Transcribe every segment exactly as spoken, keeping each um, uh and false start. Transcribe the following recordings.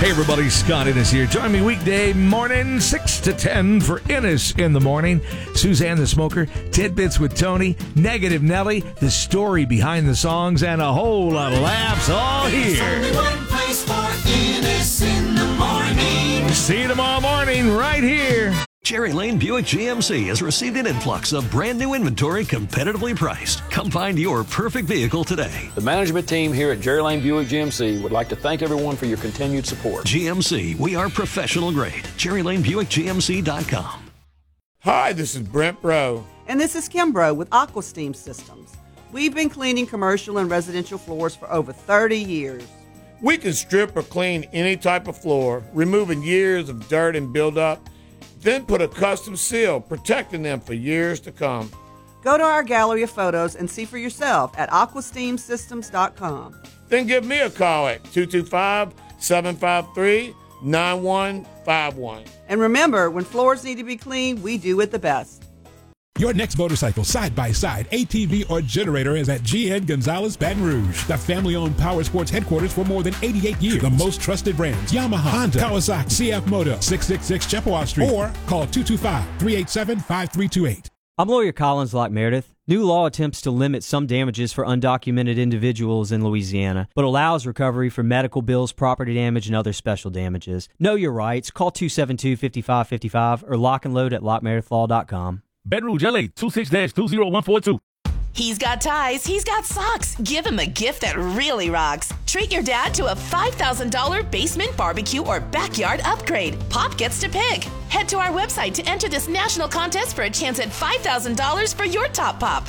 Hey everybody, Scott Innes here. Join me weekday morning, six to ten for Innes in the Morning. Suzanne the Smoker, Tidbits with Tony, Negative Nelly, the story behind the songs, and a whole lot of laughs all here. There's only one place for Innes in the Morning. See you tomorrow morning right here. Cherry Lane Buick G M C has received an influx of brand new inventory competitively priced. Come find your perfect vehicle today. The management team here at Cherry Lane Buick G M C would like to thank everyone for your continued support. G M C, we are professional grade. Cherry Lane Buick G M C dot com. Hi, this is Brent Bro. And this is Kim Bro with AquaSteam Systems. We've been cleaning commercial and residential floors for over thirty years. We can strip or clean any type of floor, removing years of dirt and buildup, then put a custom seal, protecting them for years to come. Go to our gallery of photos and see for yourself at aqua steam systems dot com. Then give me a call at two two five, seven five three, nine one five one. And remember, when floors need to be cleaned, we do it the best. Your next motorcycle, side-by-side, A T V, or generator is at G N Gonzalez Baton Rouge, the family-owned power sports headquarters for more than eighty-eight years. The most trusted brands, Yamaha, Honda, Kawasaki, C F Moto, six six six Chippewa Street, or call two two five, three eight seven, five three two eight. I'm lawyer Collins Locke Meredith. New law attempts to limit some damages for undocumented individuals in Louisiana, but allows recovery for medical bills, property damage, and other special damages. Know your rights. Call two seven two, five five five five or lock and load at lock meredith law dot com. Baton Rouge, L A, two six two zero one four two. He's got ties, he's got socks. Give him a gift that really rocks. Treat your dad to a five thousand dollars basement barbecue or backyard upgrade. Pop gets to pick. Head to our website to enter this national contest for a chance at five thousand dollars for your top pop.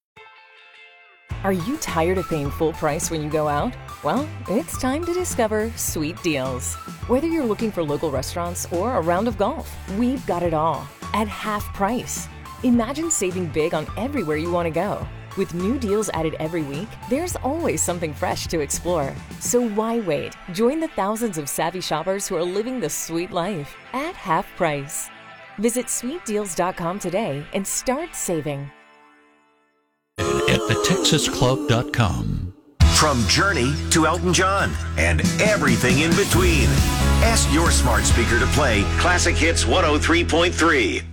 Are you tired of paying full price when you go out? Well, it's time to discover Sweet Deals. Whether you're looking for local restaurants or a round of golf, we've got it all at half price. Imagine saving big on everywhere you want to go. With new deals added every week, there's always something fresh to explore. So why wait? Join the thousands of savvy shoppers who are living the sweet life at half price. Visit sweet deals dot com today and start saving. At the texas club dot com. From Journey to Elton John and everything in between. Ask your smart speaker to play Classic Hits one oh three point three.